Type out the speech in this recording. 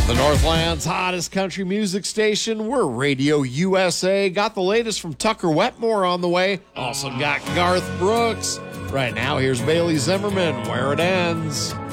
The Northland's hottest country music station. We're Radio USA. Got the latest from Tucker Wetmore on the way. Also got Garth Brooks. Right now, here's Bailey Zimmerman, Where It Ends.